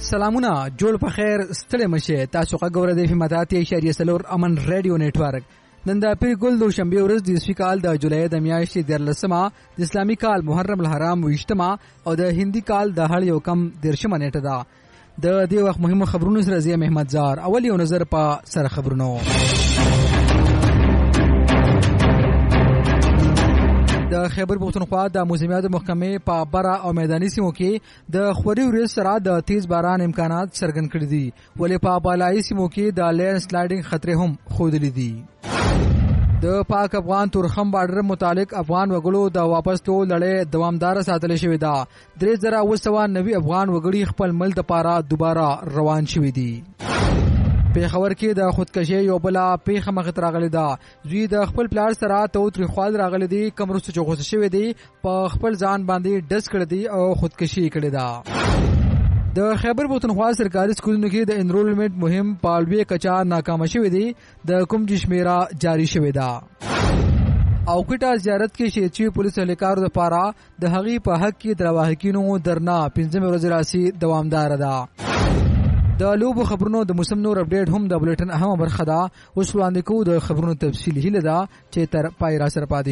سلامونه جوړ په خیر ستړي مشه تاسو غوړه د فماتاتي اشاریه سلور امن رادیو نتورک نن د پیر ګل د شنبه ورځ د اسوي کال د جولای د میاشتې د 13مه د اسلامي کال محرم الحرام 20مه او د هندي کال د هړ یو کم 13مه نیټه ده د دې وخت مهمه خبرونه سره زی محمد زار اول یو نظر په سر خبرونو د خیبر پختونخوا د موسمیات محکمې په برا او میداني سیمو کې د خوري ورځ سره د تیز باران امکانات څرګند کړي دي ولې په بالایي سیمو کې د لینډ سلایډینګ خطرې هم ښودلې دي د پاک افغان تورخم بارډر متعلق افغان وګړو د واپس تو لړۍ دوامدار ساتل شوې ده 3990 افغان وګړي خپل ملک لپاره دوباره روان شوي دي پیښور کې د خودکشي یو بل پیښه مخ راغلی ده زوی د خپل پلار سره توتري خوال راغلی دي کمرسته چغوس شوی دي په خپل ځان باندې ډس کړی دي او خودکشي کړی ده د خیبر پختونخوا سرکاري سکولونو کې د انرولمنت مهم پالوي کچا ناکام شوی دي د کوم شمیره جاری شوی ده او کوټه زیارت کې شیچی پولیس اهلکارو لپاره د هغي په حق کې درواهکینو درنا 15 ورځې راسي دوامدار ده د لوبو خبرونو د موسم نور اپډیټ هم د بلټن اهم برخه ده اوس وړاندې کوو د خبرونو تفصیل هله ده چې تر پای را سره پاتې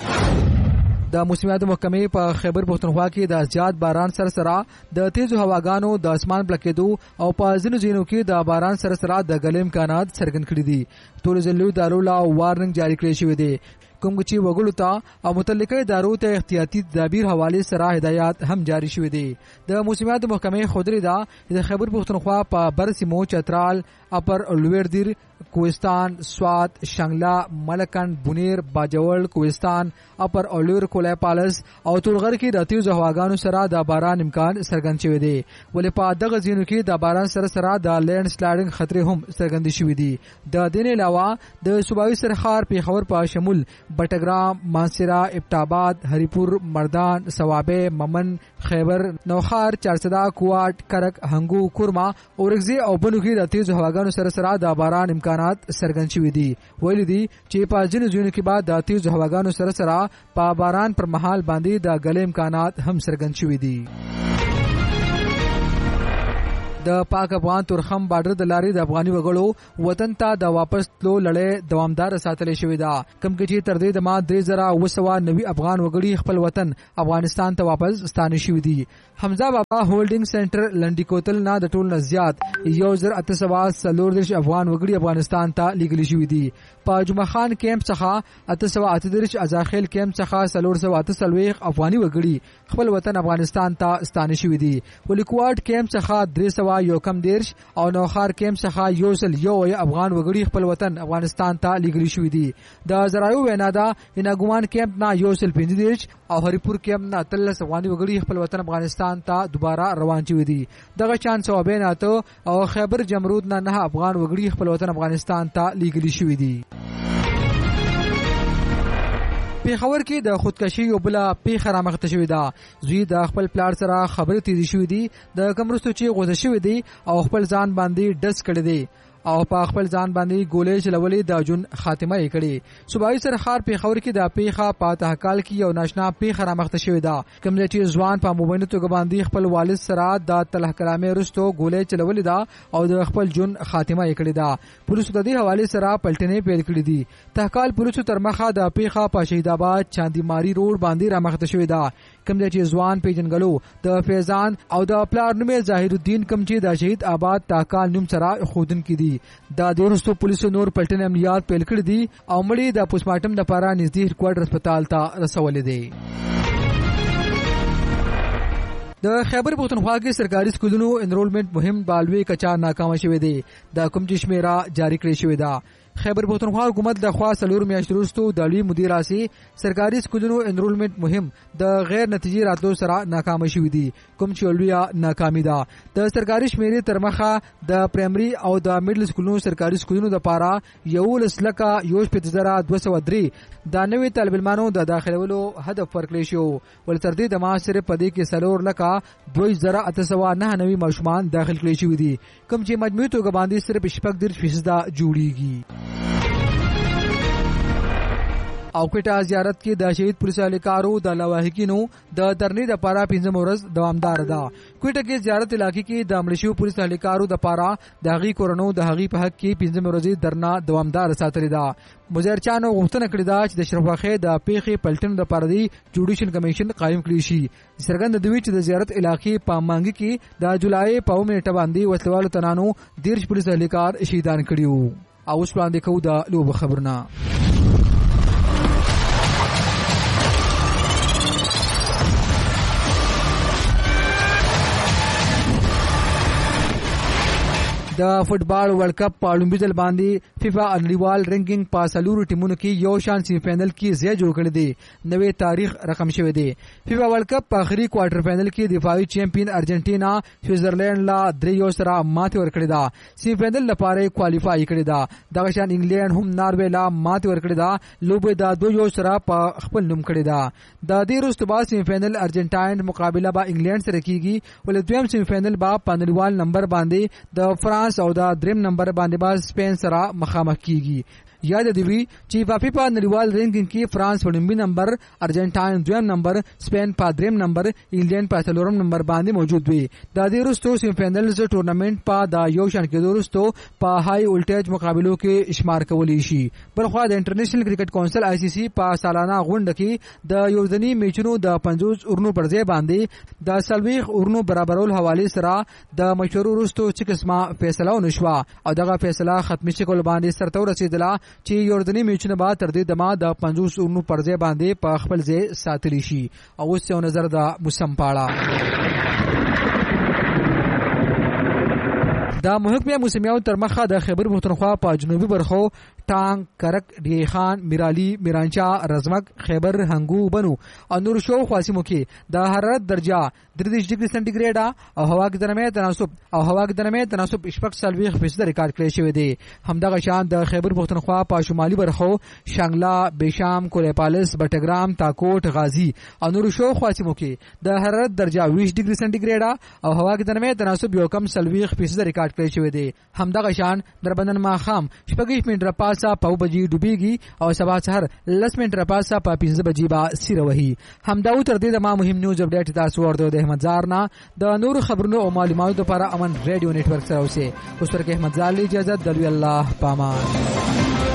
شي د موسمیات محکمې په خیبر پختونخوا کې د زیات باران سره د تیزو هواګانو د اسمان بلکېدو او په ځینو ځینو کې د باران سره د غلې امکانات څرګند کړي دي ټول ضلعو دارولا وارننګ جاری کړی شوی دی کوم چې وګړو ته او متعلقه ادارو ته احتیاطي تدابیر حواله سره هدایات هم جاری شوې دي د موسمیات محکمې خودري دا د خیبر پختونخوا په برسمو چترال اپر لویردیر کوهستان سوات شنگلا ملکن بونیر باجوړ کوهستان اپر اولور کولای پالس او تورغر کې د تیزو هواګانو سره د باران امکان څرګند شوی دی ولې په دغه ځینو کې د باران سره د لینډ سلایډینګ خطرې هم څرګند شوی دي د دې علاوه د صوبایي سرخار پیښور په شمول بټګرام مانسرا ابټاباد هریپور مردان سوابه ممن خیبر نوخار چارسدا کوات کرک هنګو کورما اورګزي او بنو کې د تیزو هواګانو سره د باران امکانات څرګند شوی دي ویل دي چې په ځینو ځینو کې بعد د تیزو هواګانو سره په باران پر مهال باندې د غلې امکانات هم څرګند شوی دي د پاک افغان تورخم بارډر د لارې د افغاني وګړو وطن ته د واپس تلو لړۍ دوامدار ساتل شوې ده کوم چې تر دې د ما 3990 افغان وګړي خپل وطن افغانستان ته واپس ستانه شوې دي حمزه بابا هولډینګ سنټر لنډی کوتل نه د ټول نه زیات 1840 افغان وګړي افغانستان ته لیږل شوې دي په جمعه خان کیمپ څخه 838 ازاخیل کیمپ څخه 348 افغاني وګړي خپل وطن افغانستان ته ستانه شوې دي ولیکواډ کیمپ څخه یو کم دیرش او نوخار کیمپ څخه یو افغان وګړي خپل وطن افغانستان ته لیږل شوی دي د زرايو وینا دا انګومان کیمپ نه یو سل 15 او هریپور کیمپ نه 13 افغاني وګړي خپل وطن افغانستان ته دوباره روان شوی دي دغه چانس او بیناته او خیبر جمرود نه افغان وګړي خپل وطن افغانستان ته لیږل شوی دي پیښور کې د خودکشي یو بل پیښه رامخته شوې ده زوی د خپل پلار سره خبرې تیزی شوې دي د کمرستو چې غوسه شوې دي او خپل ځان باندې ډس کړی دی او په خپل ځان باندې ګولې چلولې د جون خاتمه یې کړې صوبایي سرخار پیښور کې د پیښه په تحقیق کې یو ناشنا پیښه رامخته شوې ده کوم چې ځوان په موبایل توګه باندې خپل والد سره د تلح کلامې رستو ګولې چلولې ده او د خپل جون خاتمه یې کړې ده پولیسو د دې حواله سره پلټنې پیل کړې دي تحقیق پولیسو تر مخه د پیښه په شهیدآباد چاندیماری روډ باندې رامخته شوې ده کوم چې ځوان پیژنګلو د فیضان او د پلار نوم ظاهر الدین کوم چې د شهید آباد تاکال نوم سره خودن کړي د دورستو پولیسو نور پلټن عملیات پیل کړی دي او مړی د پوسټمارټم لپاره نږدې هډکوارټر هسپتال ته رسولې دي د خیبر پختونخوا کې سرکاري سکولونو انرولمنت مهم بالوي کچا ناکام شوه دي د کوم چې شمیره جاری کړی شوې ده خیبر پختونخوا حکومت د خوا سلور میاشتې وروسته د لوی مدیر راسي سرکاري سکولونو انرولمنت مهم د غیر نتیجې راتلو سره ناکام شوې دي کوم چې لوی ناکامي ده د سرکاري شمیرې تر مخه د پرایمري او د میډل سکولونو سرکاري سکولونو د پاره 1,203 د نوې طالب علمانو د داخلولو هدف ورکړل شو ول تر دې د ما صرف پدې کې سلور لکه 2,899 ماشومان داخل کړي شوی دي کوم چې مجموعي توګه باندې صرف 14% جوړیږي او کوټه زیارت کې د شهید پولیس اهلکارو د لواحقینو د درنې د پاره 15 ورځ دوامدار ده. کوټه کې زیارت علاقې کې د ملشیو پولیس اهلکارو د پاره د هغې کورنو د هغې په حق کې 15 ورځې درنه دوامدار ساتلې ده. مظاهرچیانو غوښتنه کړې ده چې د اشرف واخې د پیښې پلټنې لپاره د جوډیشل کمیشن قائم کړي شي. څرګنده دوی چې د زیارت علاقې په مانګي کې د جولای په نیټه باندې وسلوالو تنانو 13 پولیس اهلکار شهیدان کړي. او اوس وړاندې کوو د لوبو خبرونه. د فوټبال ورلد کپ په لومړي ځل باندې فیفا نړیوال رینکینګ په څلورو ټیمونو کې یو شان سیمی فائنل کې ځای جوړ کړی دی. نوې تاریخ رقم شوی دی. فیفا ورلد کپ په اخري کوارټر فائنل کې دفاعي چیمپئن ارجنټینا سویټزرلند لا 3-1 سره ماتې ورکړې ده. سیمی فائنل لپاره کوالیفای کړی ده. دغه شان انګلند هم ناروې لا ماتې ورکړې ده. لوبې د 2-1 سره په خپل نوم کړی ده. د دې وروسته به سیمی فائنل ارجنټاین مقابله به انګلند سره کیږي. ولې دویم سیمی فائنل به په نړیوال نمبر باندې د فرانس او دا دریم نمبر باندې با سپین سره مخامخ کیږي. یاد دی وی چې په فیفا نړیوال رینکینګ کې فرانس په لومړي نمبر، ارجنټاین دویم نمبر، سپین په دریم نمبر، انګلند په څلورم نمبر باندې موجود وي. د دې وروسته سیمی فائنلز ټورنمنت په د یو شان کې وروسته په های ولټیج مقابلو کې شمار کولی شي. بلخو د انټرنیشنل کرکټ کونسل آی سی سی په سالانه غونډه کې د یوځنی میچونو د 50 اورنو پر ځای باندې د 40 اورنو برابرول حواله سره د مشورو وروسته چې قسمه فیصله ونشوه او دغه فیصله ختمي شکل باندې سرته ورسېدله چې یوردنی میچونه به تر دې دمه د 50 اورنو پر ځای باندې په خپل ځای ساتلی شي. او اوس یو نظر د موسم پاړه. د محکمه موسمیاتو تر مخه د خیبر پښتونخوا په جنوبي برخو ټانګ، کرک، ډیخان، میرالی، میرانچا، رزمک، خیبر، هنګو، بنو او نور شو خاصمو کې د حرارت درجه 33 ډیګري سنټیګریډ او هوا کې درمه تناسب شپږ سلويخ فیصد ریکارډ کړی شوی دی. همدغه شان د خیبر پښتونخوا په شمالي برخو شانګلا، بیشام، کولیپالس، بټګرام، تاکوټ، غازی او نور شو خاصمو کې د حرارت درجه 20 ډیګري سنټیګریډ او هوا کې درمه تناسب یو کم سلويخ فیصد ریکارډ کړی شوی دی. همدغه شان دربندن ماخام 25 منټه پاسه په بجې ډوبېږي او سبا سحر 10 منټه پاسه په 15 بجې با سیره وهي. همدا تر دې د ما مهم نیوز اپډیټ تاسو ورته د احمد زارنا د نور خبرونو او معلوماتو لپاره امن ریډیو نتورک سره اوسه. اوس ورکه احمد زار له اجازه د الله پامان.